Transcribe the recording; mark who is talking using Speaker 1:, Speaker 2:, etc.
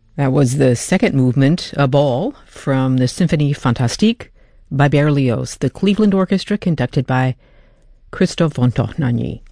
Speaker 1: That was the second movement, A Ball, from the Symphonie Fantastique by Berlioz, the Cleveland Orchestra conducted by Christophe Vontohnagny.